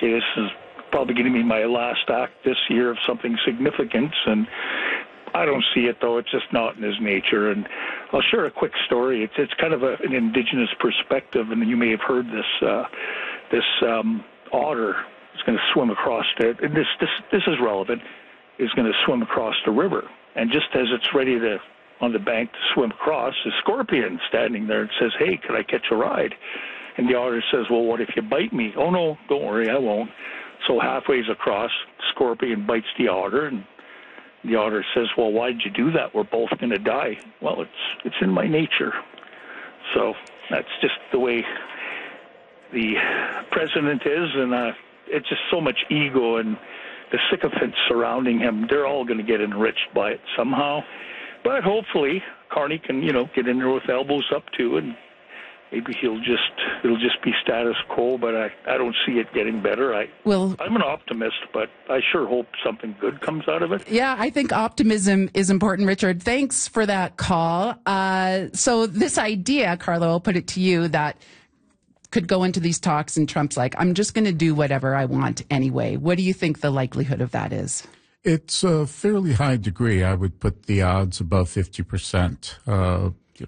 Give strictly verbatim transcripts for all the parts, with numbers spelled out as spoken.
okay, this is probably going to be my last act this year of something significance, and I don't see it, though. It's just not in his nature. And I'll share a quick story. It's it's kind of a, an indigenous perspective, and you may have heard this. Uh, this um, otter is going to swim across it. And this this this is relevant. Is going to swim across the river, and just as it's ready to on the bank to swim across, a scorpion standing there and says, "Hey, can I catch a ride?" And the otter says, "Well, what if you bite me?" "Oh no, don't worry, I won't." So halfway across, scorpion bites the otter, and the otter says, "Well, why'd you do that? We're both going to die." "Well, it's it's in my nature." So that's just the way the president is, and uh, it's just so much ego, and the sycophants surrounding him, they're all going to get enriched by it somehow. But hopefully, Carney can, you know, get in there with elbows up too, and maybe he'll just it'll just be status quo, but I, I don't see it getting better. I well, I'm an optimist, but I sure hope something good comes out of it. Yeah, I think optimism is important, Richard. Thanks for that call. Uh, so this idea, Carlo, I'll put it to you, that could go into these talks and Trump's like, I'm just going to do whatever I want anyway. What do you think the likelihood of that is? It's a fairly high degree. I would put the odds above fifty percent. Uh,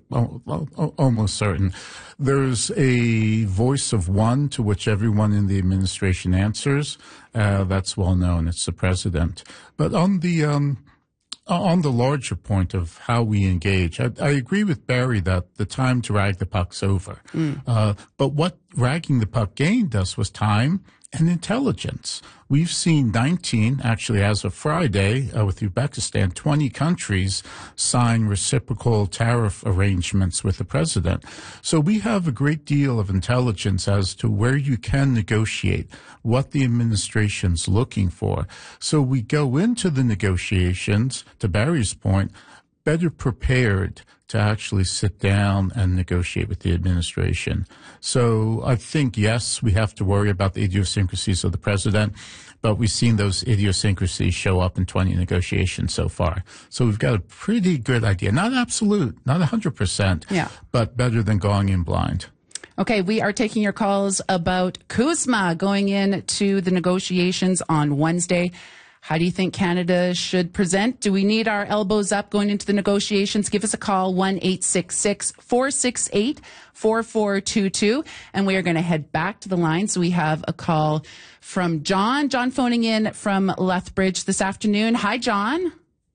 almost certain. There's a voice of one to which everyone in the administration answers. Uh, that's well known. It's the president. But on the um, on the larger point of how we engage, I, I agree with Barry that the time to rag the puck's over. Mm. Uh, but what ragging the puck gained us was time and intelligence. We've seen nineteen, actually as of Friday, uh, with Uzbekistan, twenty countries sign reciprocal tariff arrangements with the president. So we have a great deal of intelligence as to where you can negotiate, what the administration's looking for. So we go into the negotiations, to Barry's point, better prepared to actually sit down and negotiate with the administration. So I think, yes, we have to worry about the idiosyncrasies of the president, but we've seen those idiosyncrasies show up in twenty negotiations so far. So we've got a pretty good idea. Not absolute, not one hundred percent, yeah, but better than going in blind. Okay, we are taking your calls about CUSMA going into the negotiations on Wednesday. How do you think Canada should present? Do we need our elbows up going into the negotiations? Give us a call, one eight six six, four six eight, four four two two. And we are going to head back to the line. So we have a call from John. John phoning in from Lethbridge this afternoon. Hi, John.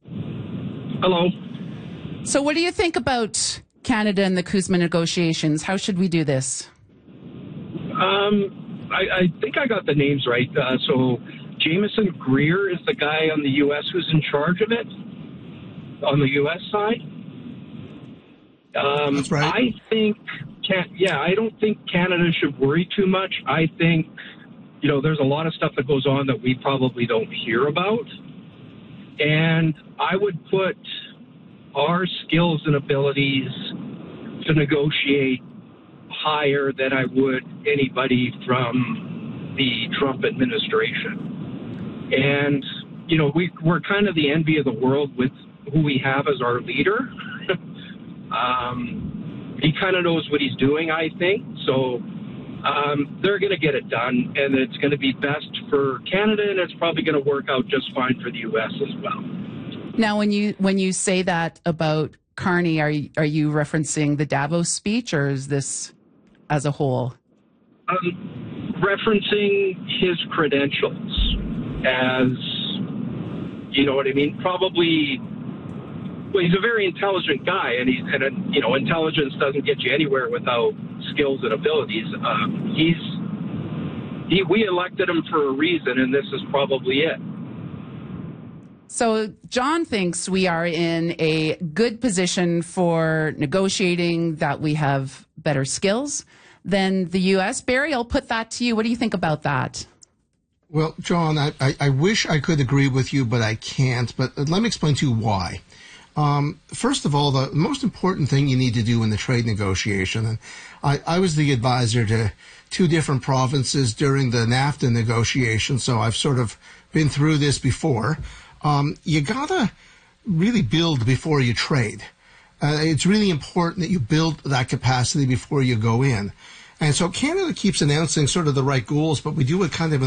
Hello. So what do you think about Canada and the CUSMA negotiations? How should we do this? Um, I, I think I got the names right. Uh, so... Jameson Greer is the guy on the U S who's in charge of it, on the U S side. Um, That's right. I think, yeah, I don't think Canada should worry too much. I think, you know, there's a lot of stuff that goes on that we probably don't hear about. And I would put our skills and abilities to negotiate higher than I would anybody from the Trump administration. And, you know, we, we're kind of the envy of the world with who we have as our leader. um, he kind of knows what he's doing, I think. So um, they're going to get it done, and it's going to be best for Canada, and it's probably going to work out just fine for the U S as well. Now, when you when you say that about Carney, are you, are you referencing the Davos speech, or is this as a whole? Um, referencing his credentials. As, you know what I mean? Probably, well, he's a very intelligent guy, and he's, and, uh, you know, intelligence doesn't get you anywhere without skills and abilities. Um, he's, he, we elected him for a reason, and this is probably it. So John thinks we are in a good position for negotiating, that we have better skills than the U S. Barry, I'll put that to you. What do you think about that? Well, John, I, I, I wish I could agree with you, but I can't. But let me explain to you why. Um, first of all, the most important thing you need to do in the trade negotiation, and I, I was the advisor to two different provinces during the NAFTA negotiation, so I've sort of been through this before. Um, you gotta really build before you trade. Uh, it's really important that you build that capacity before you go in. And so Canada keeps announcing sort of the right goals, but we do it kind of in